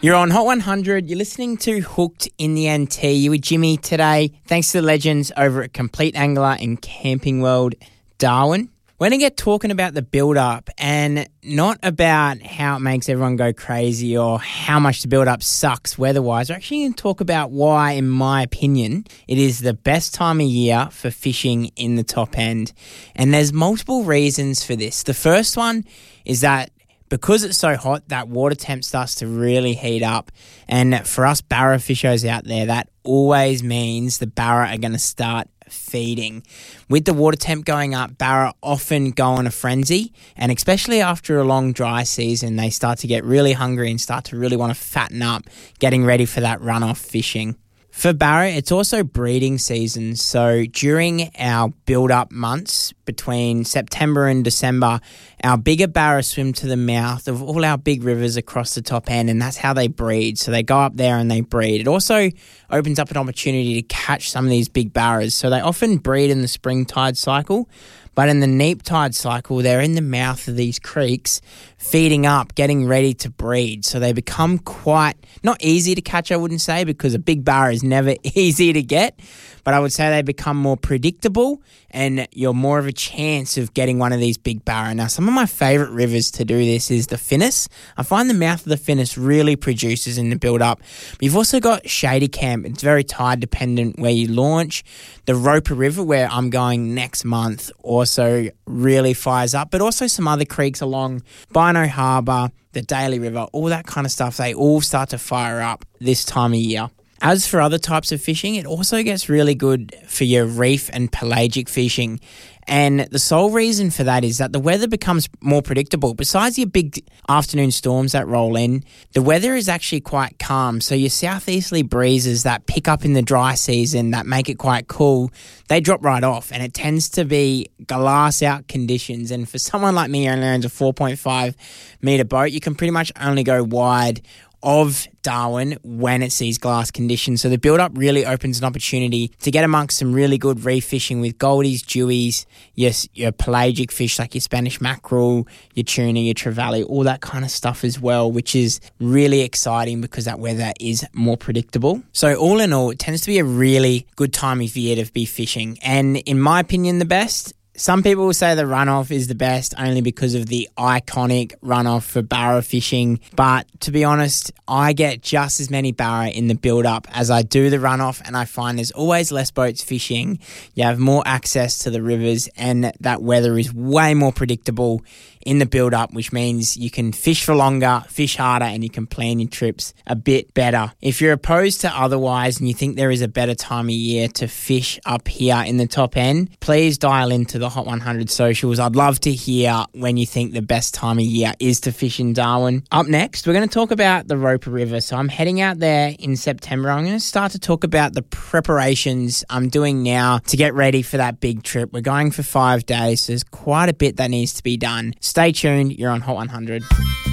You're on Hot 100. You're listening to Hooked in the NT. You with Jimmy today. Thanks to the legends over at Complete Angler in Camping World, Darwin. We're going to get talking about the build-up and not about how it makes everyone go crazy or how much the build-up sucks weather-wise. We're actually going to talk about why, in my opinion, it is the best time of year for fishing in the top end. And there's multiple reasons for this. The first one is that because it's so hot, that water temp starts to really heat up. And for us barra fishers out there, that always means the barra are going to start feeding. With the water temp going up, barra often go on a frenzy, and especially after a long dry season, they start to get really hungry and start to really want to fatten up, getting ready for that runoff fishing. For barra, it's also breeding season, so during our build-up months between September and December, our bigger barra swim to the mouth of all our big rivers across the top end, and that's how they breed. So they go up there and they breed. It also opens up an opportunity to catch some of these big barras. So they often breed in the spring tide cycle, but in the neap tide cycle, they're in the mouth of these creeks, feeding up, getting ready to breed. So they become quite, not easy to catch, I wouldn't say, because a big barra is never easy to get, but I would say they become more predictable and you're more of a chance of getting one of these big barra. Now, some of my favourite rivers to do this is the Finniss. I find the mouth of the Finniss really produces in the build-up. But you've also got Shady Camp. It's very tide dependent where you launch. The Roper River, where I'm going next month, also really fires up, but also some other creeks along Bino Harbour, the Daly River, all that kind of stuff. They all start to fire up this time of year. As for other types of fishing, it also gets really good for your reef and pelagic fishing. And the sole reason for that is that the weather becomes more predictable. Besides your big afternoon storms that roll in, the weather is actually quite calm. So your southeasterly breezes that pick up in the dry season that make it quite cool, they drop right off. And it tends to be glass out conditions. And for someone like me who only owns a 4.5 metre boat, you can pretty much only go wide of Darwin when it sees glass conditions. So the build-up really opens an opportunity to get amongst some really good reef fishing with goldies, dewies, your pelagic fish like your Spanish mackerel, your tuna, your trevally, all that kind of stuff as well, which is really exciting because that weather is more predictable. So all in all, it tends to be a really good time of year to be fishing. And in my opinion, the best. Some people will say the runoff is the best only because of the iconic runoff for barra fishing. But to be honest, I get just as many barra in the build-up as I do the runoff, and I find there's always less boats fishing. You have more access to the rivers, and that weather is way more predictable in the build-up, which means you can fish for longer, fish harder, and you can plan your trips a bit better. If you're opposed to otherwise and you think there is a better time of year to fish up here in the top end, please dial into the Hot 100 socials. I'd love to hear when you think the best time of year is to fish in Darwin. Up next, we're going to talk about the Roper River. So I'm heading out there in September. I'm going to start to talk about the preparations I'm doing now to get ready for that big trip. We're going for 5 days, so there's quite a bit that needs to be done. Stay tuned. You're on Hot 100.